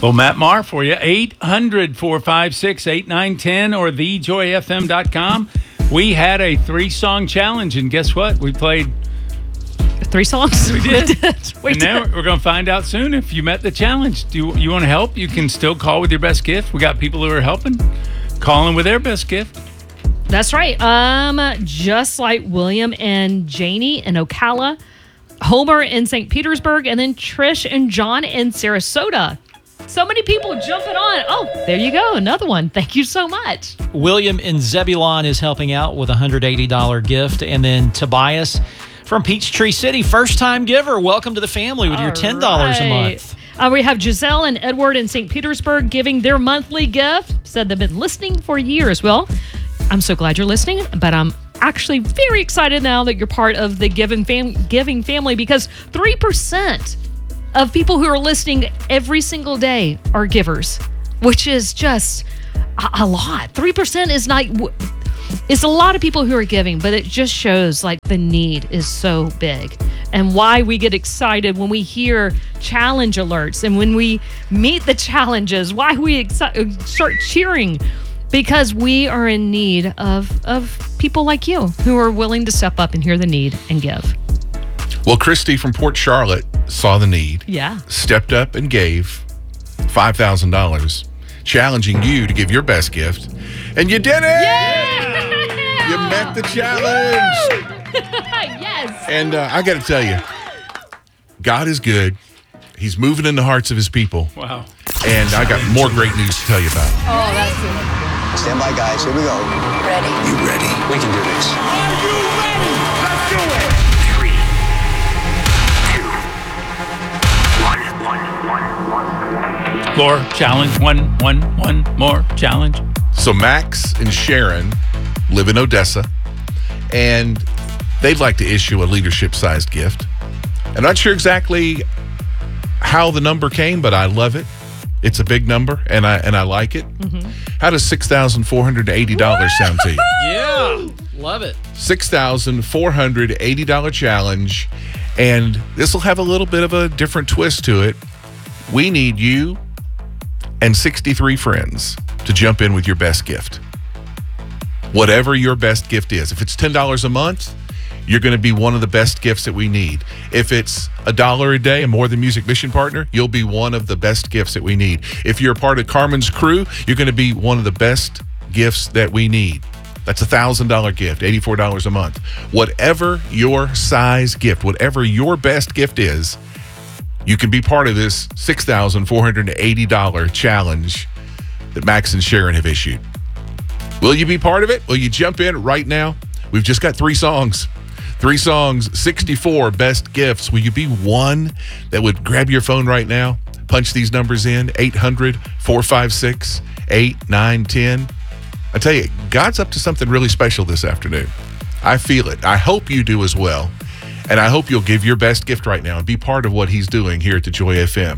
Well, Matt Maher for you, 800-456-8910 or thejoyfm.com. We had a 3-song challenge, and guess what? We played 3 songs? We did. We and now we're going to find out soon if you met the challenge. Do you want to help? You can still call with your best gift. We got people who are helping, calling with their best gift. That's right. Just like William and Janie in Ocala, Homer in St. Petersburg, and then Trish and John in Sarasota. So many people jumping on. Oh, there you go. Another one. Thank you so much. William in Zebulon is helping out with a $180 gift. And then Tobias from Peachtree City, first-time giver. Welcome to the family with your $10 a month. We have Giselle and Edward in St. Petersburg giving their monthly gift. Said they've been listening for years. Well, I'm so glad you're listening, but I'm actually very excited now that you're part of the giving family because 3% of people who are listening every single day are givers, which is just a lot. 3% is not... It's a lot of people who are giving, but it just shows like the need is so big and why we get excited when we hear challenge alerts and when we meet the challenges, why we start cheering, because we are in need of people like you who are willing to step up and hear the need and give. Well, Christy from Port Charlotte saw the need, stepped up and gave $5,000, challenging you to give your best gift, and you did it! Yeah! You met the challenge! Yes! And I got to tell you, God is good. He's moving in the hearts of his people. Wow. And I got more great news to tell you about. Oh, that's it. Stand by, guys. Here we go. Ready? You ready? We can do this. Are you ready? Let's do it! 3, 2, 1. Laura, challenge. One more challenge. So Max and Sharon live in Odessa, and they'd like to issue a leadership-sized gift. I'm not sure exactly how the number came, but I love it. It's a big number, and I like it. Mm-hmm. How does $6,480 sound to you? Yeah, love it. $6,480 challenge, and this will have a little bit of a different twist to it. We need you and 63 friends to jump in with your best gift. Whatever your best gift is. If it's $10 a month, you're going to be one of the best gifts that we need. If it's $1 a day and More Than Music mission partner, you'll be one of the best gifts that we need. If you're a part of Carmen's crew, you're going to be one of the best gifts that we need. That's a $1,000 gift, $84 a month. Whatever your size gift, whatever your best gift is, you can be part of this $6,480 challenge that Max and Sharon have issued. Will you be part of it? Will you jump in right now? We've just got 3 songs. 3 songs, 64 best gifts. Will you be one that would grab your phone right now, punch these numbers in, 800-456-8910? I tell you, God's up to something really special this afternoon. I feel it. I hope you do as well. And I hope you'll give your best gift right now and be part of what he's doing here at the Joy FM.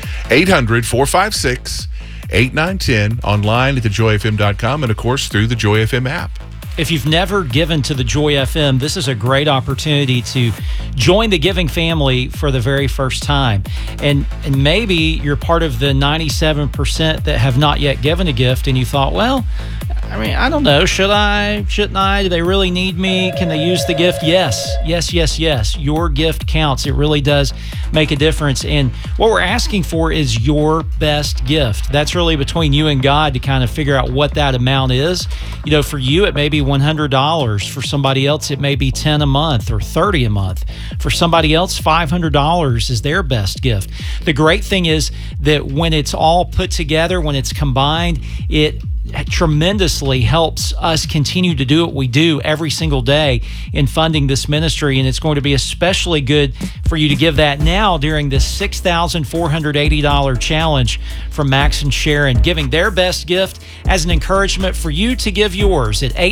800-456-8910, online at thejoyfm.com, and, of course, through the Joy FM app. If you've never given to the Joy FM, this is a great opportunity to join the giving family for the very first time. And maybe you're part of the 97% that have not yet given a gift, and you thought, well, I mean, I don't know. Should I? Shouldn't I? Do they really need me? Can they use the gift? Yes. Your gift counts. It really does make a difference. And what we're asking for is your best gift. That's really between you and God to kind of figure out what that amount is. You know, for you, it may be $100. For somebody else, it may be $10 a month or $30 a month. For somebody else, $500 is their best gift. The great thing is that when it's all put together, when it's combined, it tremendously helps us continue to do what we do every single day in funding this ministry. And it's going to be especially good for you to give that now during this $6,480 challenge from Max and Sharon, giving their best gift as an encouragement for you to give yours at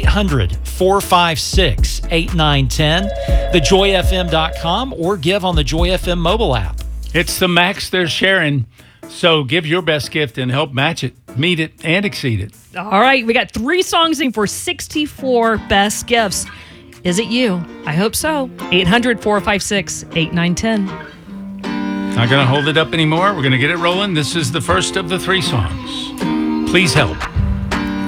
800-456-8910, thejoyfm.com, or give on the Joy FM mobile app. It's the Max they're sharing. So give your best gift and help match it, meet it, and exceed it. All right, we got 3 songs in for 64 best gifts. Is it you? I hope so. 800-456-8910. Not going to hold it up anymore. We're going to get it rolling. This is the first of the 3 songs. Please help.